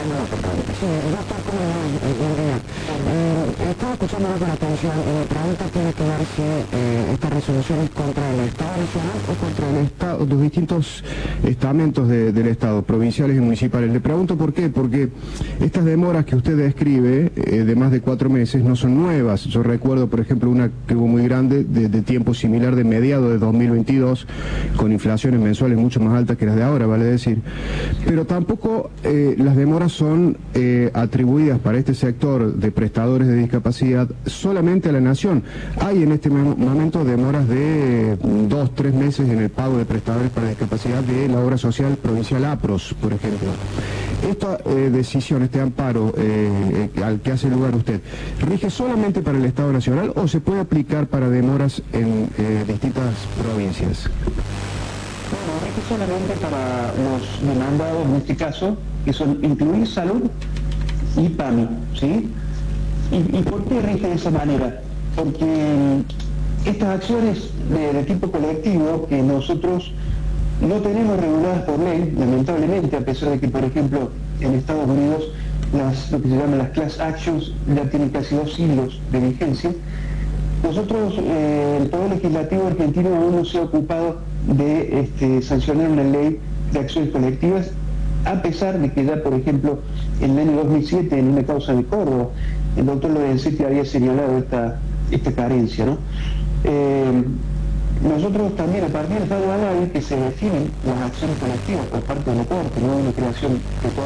Estaba escuchándolo con atención y mi pregunta tiene que ver si esta resolución es contra el Estado Nacional o contra el Estado, los distintos estamentos del Estado, provinciales y municipales. Le pregunto por qué, porque estas demoras que usted describe de más de 4 meses no son nuevas. Yo recuerdo, por ejemplo, una que hubo muy grande de tiempo similar de mediados de 2022, con inflaciones mensuales mucho más altas que las de ahora, vale decir. Pero tampoco las demoras son atribuidas para este sector de prestadores de discapacidad solamente a la Nación. Hay en este momento demoras de 2-3 meses en el pago de prestadores para discapacidad de la obra social provincial APROS, por ejemplo. Esta decisión, este amparo al que hace lugar usted, ¿rige solamente para el Estado Nacional o se puede aplicar para demoras en distintas provincias? Bueno, rige solamente para los demandados, en este caso, que son incluir salud y PAMI, ¿sí? ¿Y por qué rige de esa manera? Porque estas acciones de tipo colectivo que nosotros no tenemos reguladas por ley, lamentablemente, a pesar de que, por ejemplo, en Estados Unidos lo que se llama las class actions ya tienen casi 2 siglos de vigencia. Nosotros, el Poder Legislativo argentino aún no se ha ocupado de sancionar una ley de acciones colectivas, a pesar de que ya, por ejemplo, en el año 2007, en una causa de Córdoba, el doctor Lorenzetti había señalado esta carencia, ¿no? Nosotros también, a partir del Estado de ley que se definen las acciones colectivas por parte de la Corte, no una creación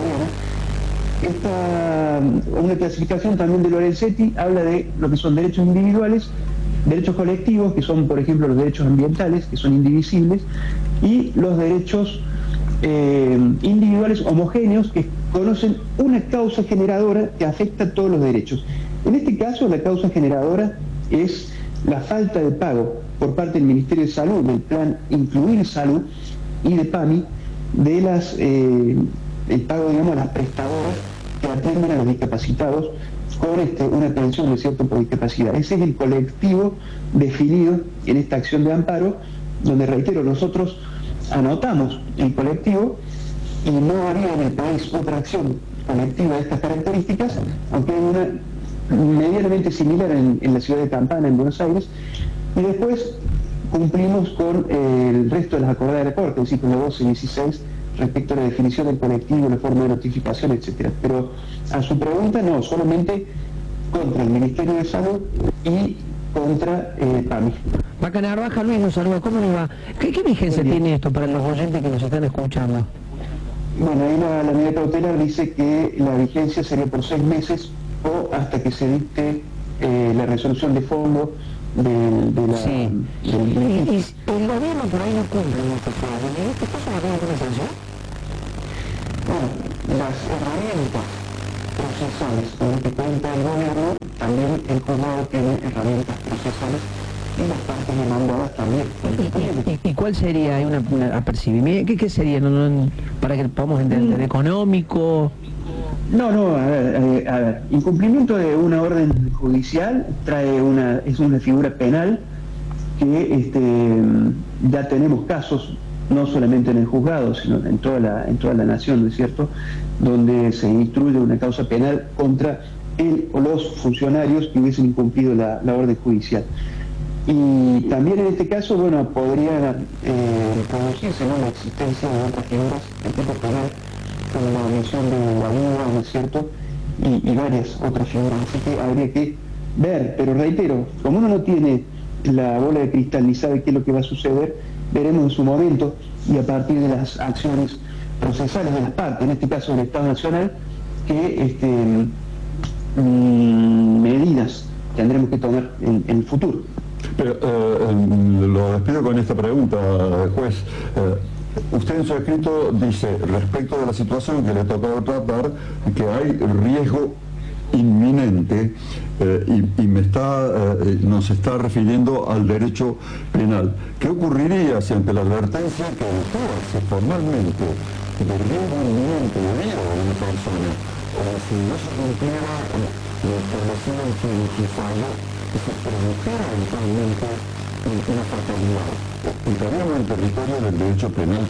ecuatoriana, una clasificación también de Lorenzetti habla de lo que son derechos individuales, derechos colectivos, que son, por ejemplo, los derechos ambientales, que son indivisibles, y los derechos individuales homogéneos, que conocen una causa generadora que afecta a todos los derechos. En este caso, la causa generadora es la falta de pago por parte del Ministerio de Salud, del plan Incluir Salud y de PAMI, de el pago, digamos, a las prestadoras que atienden a los discapacitados con una atención, ¿no es cierto?, por discapacidad. Ese es el colectivo definido en esta acción de amparo, donde, reitero, nosotros anotamos el colectivo y no habría en el país otra acción colectiva de estas características, aunque hay una medianamente similar en la ciudad de Campana, en Buenos Aires, y después cumplimos con el resto de las acordadas de la Corte, es decir, con la 12, 16, respecto a la definición del colectivo, la forma de notificación, etcétera. Pero a su pregunta, no, solamente contra el Ministerio de Salud y contra PAMI. Vaca Narvaja, Luis, nos saluda. ¿Cómo le va? ¿Qué vigencia tiene esto para los oyentes que nos están escuchando? Bueno, ahí la medida cautelar dice que la vigencia sería por 6 meses o hasta que se dicte la resolución de fondo de la... Sí. Y el gobierno por ahí no cumple en este caso. ¿En este caso va a haber alguna sanción? Bueno, las herramientas procesales con las que cuenta el gobierno, también el juzgado tiene herramientas procesales y las partes demandadas también. ¿Y cuál sería? ¿Hay un apercibimiento? ¿Qué sería? Para que podamos entender, ¿económico? No, a ver, incumplimiento de una orden judicial es una figura penal que ya tenemos casos, no solamente en el juzgado, sino en toda la nación, ¿no es cierto?, donde se instruye una causa penal contra él o los funcionarios que hubiesen incumplido la orden judicial. Y también en este caso, bueno, podría producirse, ¿no?, la existencia de otras figuras de tipo penal, como la omisión de la vida, ¿no es cierto?, y varias otras figuras. Así que habría que ver, pero reitero, como uno no tiene la bola de cristal ni sabe qué es lo que va a suceder, veremos en su momento y a partir de las acciones procesales de las partes, en este caso del Estado Nacional, que medidas tendremos que tomar en el futuro. Pero lo despido con esta pregunta, juez. Usted en su escrito dice, respecto de la situación que le toca tratar, que hay riesgo inminente y nos está refiriendo al derecho penal. ¿Qué ocurriría si ante la advertencia que hace formalmente del riesgo inminente de vida de una persona, o si no se cumpliera lo establecido en su fallo, que se produjera eventualmente una fatalidad? ¿Entraríamos en el territorio del derecho penal?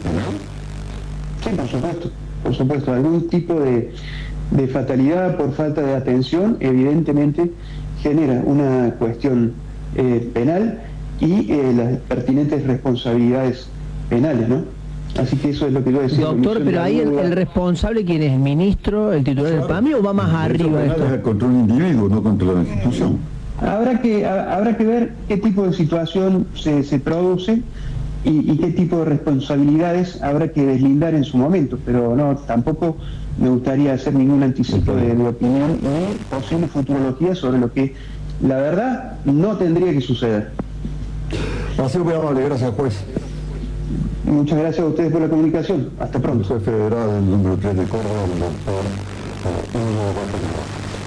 Sí, por supuesto. Algún tipo de fatalidad por falta de atención evidentemente genera una cuestión penal y las pertinentes responsabilidades penales, ¿no? Así que eso es lo que yo decía. Doctor, pero ahí el responsable, ¿quién es? ¿El ministro, el titular del PAMI o va más arriba esto? Es contra un individuo, no contra la institución. Habrá que ver qué tipo de situación se produce y qué tipo de responsabilidades habrá que deslindar en su momento, pero no, tampoco me gustaría hacer ningún anticipo de opinión ni posible futurología sobre lo que la verdad no tendría que suceder. Ha sido muy amable, gracias, juez. Muchas gracias a ustedes por la comunicación. Hasta pronto. El juez federal, el número 3 de Córdoba, el doctor Hugo Bacanero.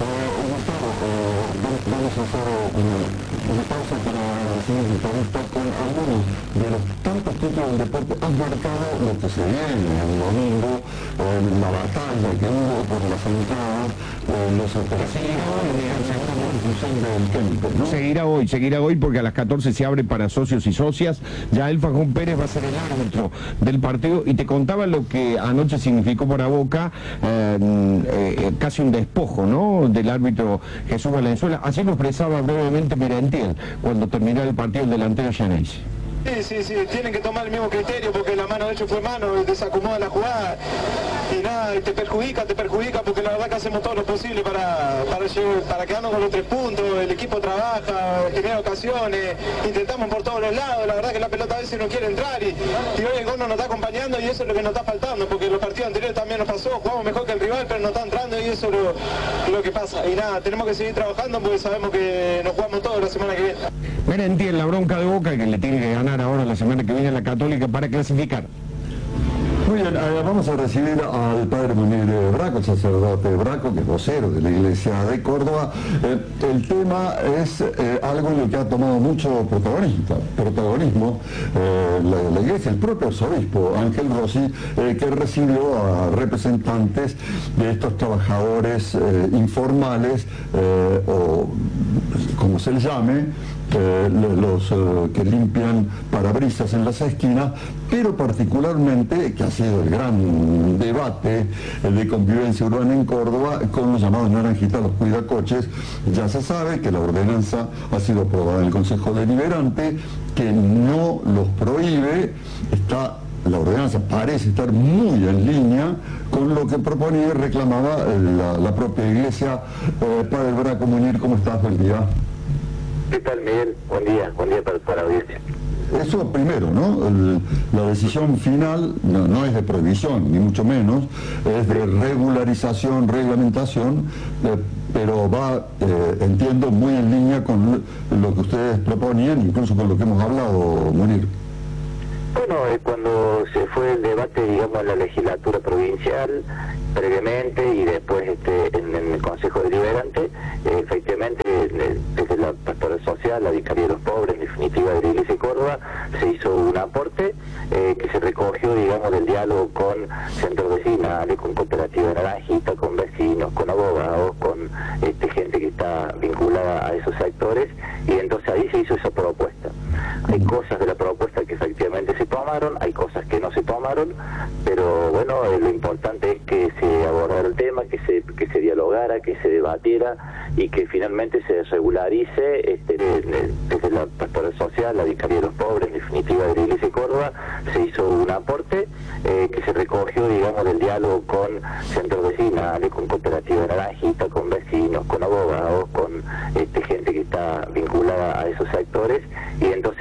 Vamos a hacer una pausa para la siguiente entrevista con algunos de los tantos títulos del deporte. Han marcado lo que se viene el domingo, la batalla que hubo por las entradas, los operativos del tiempo, ¿no? Seguirá hoy porque a las 14 se abre para socios y socias. Ya el Fajón Pérez va a ser el árbitro del partido y te contaba lo que anoche significó para Boca, casi un despojo, ¿no?, del árbitro Jesús Valenzuela. Así lo expresaba brevemente Merentiel cuando terminó el partido el delantero Yanez. Sí, tienen que tomar el mismo criterio porque la mano de hecho fue mano, desacomoda la jugada y nada, te perjudica porque la verdad que hacemos todo lo posible para quedarnos con los 3 puntos, el equipo trabaja, genera ocasiones, intentamos por todos los lados, la verdad que la pelota a veces no quiere entrar y hoy el gol no nos está acompañando y eso es lo que nos está faltando, porque los partidos anteriores también nos pasó, jugamos mejor que el rival pero no está entrando y eso es lo que pasa y nada, tenemos que seguir trabajando porque sabemos que nos jugamos todos la semana que viene. Merentiel, la bronca de Boca que le tiene que ganar ahora la semana que viene a la Católica para clasificar. Muy bien, vamos a recibir al padre Munir Braco, el sacerdote Braco, que es vocero de la Iglesia de Córdoba. El tema es algo en lo que ha tomado mucho protagonismo la Iglesia, el propio arzobispo Ángel Rossi, que recibió a representantes de estos trabajadores informales, o como se les llame, los que limpian parabrisas en las esquinas, pero particularmente, que ha sido el gran debate de convivencia urbana en Córdoba, con los llamados naranjitas, los cuidacoches. Ya se sabe que la ordenanza ha sido aprobada en el Consejo Deliberante, que no los prohíbe, está la ordenanza parece estar muy en línea con lo que proponía y reclamaba la propia Iglesia. Padre Braco Munir, ¿cómo estás? Buen día. ¿Qué tal, Miguel? Buen día para la audiencia. Eso primero, ¿no? La decisión final no es de prohibición, ni mucho menos, es de regularización, reglamentación, pero va, entiendo, muy en línea con lo que ustedes proponían, incluso con lo que hemos hablado, Munir. Bueno, cuando se fue el debate, digamos, en la legislatura provincial, previamente y después en el Consejo Deliberante, efectivamente, desde la Pastoral Social, la Vicaría de los Pobres, en definitiva de la Iglesia de Córdoba, se hizo un aporte que se recogió, digamos, del diálogo con centros vecinales, con cooperativas de Naranjita, con vecinos, con abogados, con gente que está vinculada a esos sectores, y entonces ahí se hizo esa propuesta. Hay cosas de la propuesta que efectivamente se tomaron, hay cosas que no se tomaron, pero bueno, lo importante es que se abordara el tema, que se dialogara, que se debatiera y que finalmente se regularice desde la Pastoral Social, la Vicaría de los Pobres, en definitiva de la Iglesia de Córdoba, se hizo un aporte que se recogió, digamos, del diálogo con centros vecinales, con cooperativas de Naranjita, con vecinos, con abogados, con gente que está vinculada a esos sectores, y entonces